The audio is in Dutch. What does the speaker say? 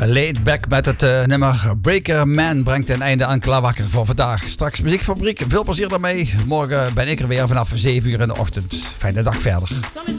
Laid Back met het nummer Breaker Man brengt een einde aan Klaarwakker voor vandaag. Straks Muziekfabriek, veel plezier daarmee. Morgen ben ik er weer vanaf 7 uur in de ochtend. Fijne dag verder.